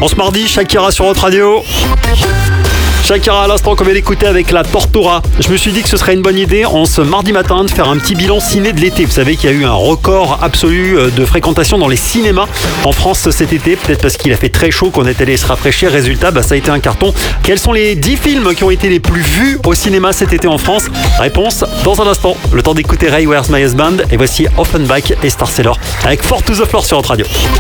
En ce mardi, Shakira sur Hot Radio. Shakira à l'instant qu'on vient d'écouter avec la Tortura. Je me suis dit que ce serait une bonne idée en ce mardi matin de faire un petit bilan ciné de l'été. Vous savez qu'il y a eu un record absolu de fréquentation dans les cinémas en France cet été. Peut-être parce qu'il a fait très chaud qu'on est allé se rafraîchir. Résultat, ça a été un carton. Quels sont les 10 films qui ont été les plus vus au cinéma cet été en France? Réponse dans un instant. Le temps d'écouter Ray Where's My Husband. Et voici Offenbach et Star Sailor avec Four to the Floor sur Hot Radio.